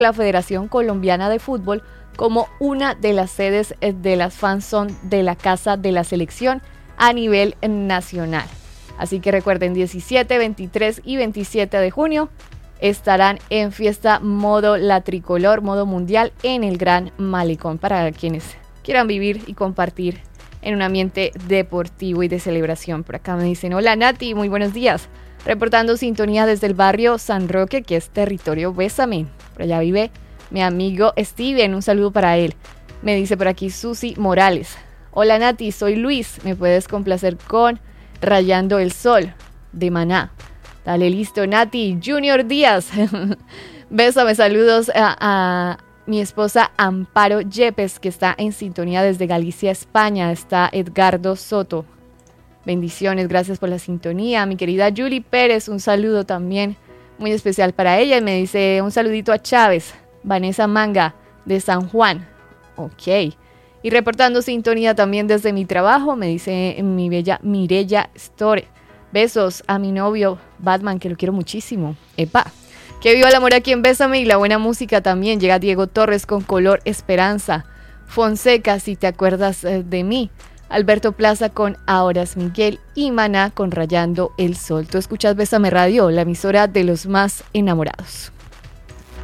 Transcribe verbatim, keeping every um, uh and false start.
la Federación Colombiana de Fútbol como una de las sedes de las fanzone de la Casa de la Selección a nivel nacional. Así que recuerden, diecisiete, veintitrés y veintisiete de junio estarán en fiesta modo la tricolor, modo mundial en el Gran Malecón para quienes quieran vivir y compartir en un ambiente deportivo y de celebración. Por acá me dicen, hola Nati, muy buenos días. Reportando sintonía desde el barrio San Roque, que es territorio Bésame. Por allá vive mi amigo Steven, un saludo para él. Me dice por aquí Susi Morales. Hola Nati, soy Luis, me puedes complacer con Rayando el Sol de Maná. Dale, listo, Nati. Junior Díaz. Bésame, saludos a, a mi esposa Amparo Yepes, que está en sintonía desde Galicia, España. Está Edgardo Soto. Bendiciones, gracias por la sintonía. Mi querida Julie Pérez, un saludo también muy especial para ella. Y me dice un saludito a Chávez. Vanessa Manga, de San Juan. Ok. Y reportando sintonía también desde mi trabajo, me dice mi bella Mirella Store. Besos a mi novio Batman, que lo quiero muchísimo. Epa, que viva el amor aquí en Bésame y la buena música también. Llega Diego Torres con Color Esperanza. Fonseca, si te acuerdas de mí. Alberto Plaza con Ahora es Miguel y Maná con Rayando el Sol. Tú escuchas Bésame Radio, la emisora de los más enamorados.